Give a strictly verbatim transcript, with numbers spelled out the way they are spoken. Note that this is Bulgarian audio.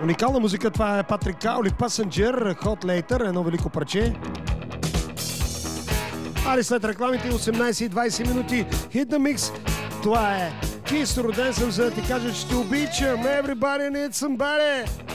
Уникална музика, това е Патрик Каули, Passenger, Hot Later, едно велико парче. Али след рекламите осемнайсет и двайсет минути Hit the Mix. Това е Kiss, роден съм за да ти кажа, че ти обичам. Everybody needs somebody.